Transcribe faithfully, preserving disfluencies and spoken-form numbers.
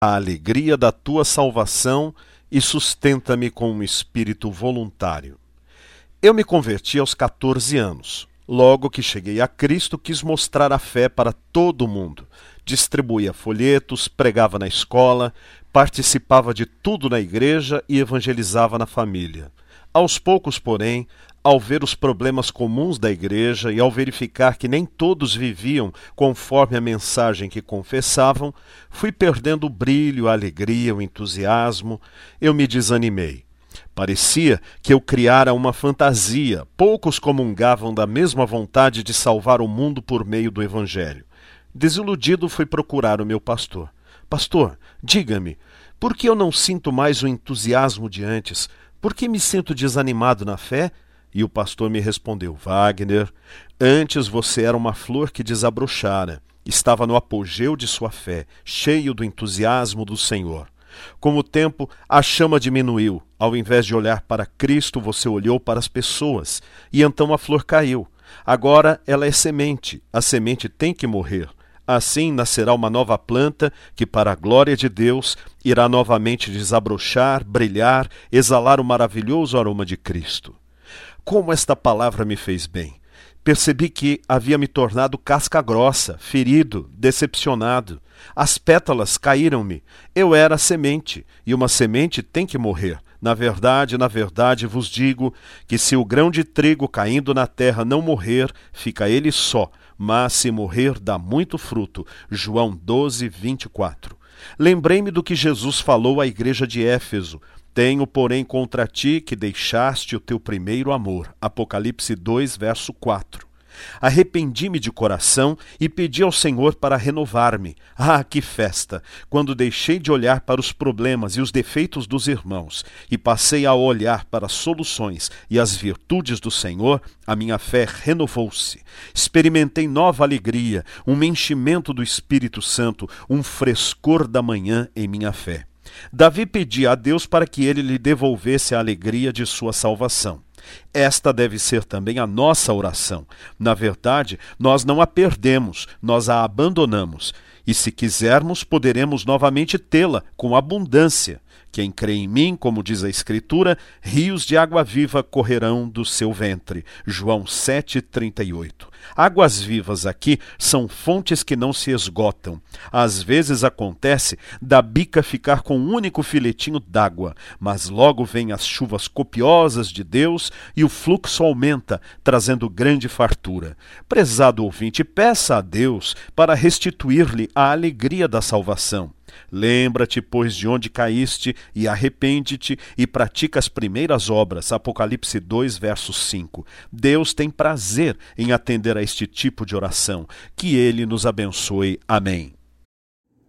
a alegria da tua salvação e sustenta-me com um espírito voluntário. Eu me converti aos quatorze anos. Logo que cheguei a Cristo, quis mostrar a fé para todo mundo. Distribuía folhetos, pregava na escola, participava de tudo na igreja e evangelizava na família. Aos poucos, porém, ao ver os problemas comuns da igreja e ao verificar que nem todos viviam conforme a mensagem que confessavam, fui perdendo o brilho, a alegria, o entusiasmo. Eu me desanimei. Parecia que eu criara uma fantasia. Poucos comungavam da mesma vontade de salvar o mundo por meio do Evangelho. Desiludido, fui procurar o meu pastor. Pastor, diga-me, por que eu não sinto mais o entusiasmo de antes? Por que me sinto desanimado na fé? E o pastor me respondeu: Wagner, antes você era uma flor que desabrochara, estava no apogeu de sua fé, cheio do entusiasmo do Senhor. Com o tempo, a chama diminuiu. Ao invés de olhar para Cristo, você olhou para as pessoas, e então a flor caiu. Agora ela é semente, a semente tem que morrer. Assim nascerá uma nova planta que, para a glória de Deus, irá novamente desabrochar, brilhar, exalar o maravilhoso aroma de Cristo. Como esta palavra me fez bem! Percebi que havia me tornado casca grossa, ferido, decepcionado. As pétalas caíram-me. Eu era semente, e uma semente tem que morrer. Na verdade, na verdade vos digo que se o grão de trigo caindo na terra não morrer, fica ele só, mas se morrer dá muito fruto. João doze, vinte e quatro. Lembrei-me do que Jesus falou à igreja de Éfeso. Tenho, porém, contra ti que deixaste o teu primeiro amor. Apocalipse dois, verso quatro. Arrependi-me de coração e pedi ao Senhor para renovar-me. Ah, que festa! Quando deixei de olhar para os problemas e os defeitos dos irmãos e passei a olhar para as soluções e as virtudes do Senhor, a minha fé renovou-se. Experimentei nova alegria, um enchimento do Espírito Santo, um frescor da manhã em minha fé. Davi pedia a Deus para que ele lhe devolvesse a alegria de sua salvação. Esta deve ser também a nossa oração. Na verdade, nós não a perdemos, nós a abandonamos. E se quisermos, poderemos novamente tê-la com abundância. Quem crê em mim, como diz a Escritura, rios de água viva correrão do seu ventre. João sete, trinta e oito. Águas vivas aqui são fontes que não se esgotam. Às vezes acontece da bica ficar com um único filetinho d'água, mas logo vêm as chuvas copiosas de Deus e o fluxo aumenta, trazendo grande fartura. Prezado ouvinte, peça a Deus para restituir-lhe a alegria da salvação. Lembra-te, pois, de onde caíste, e arrepende-te, e pratica as primeiras obras. Apocalipse dois, verso cinco. Deus tem prazer em atender a este tipo de oração. Que Ele nos abençoe. Amém.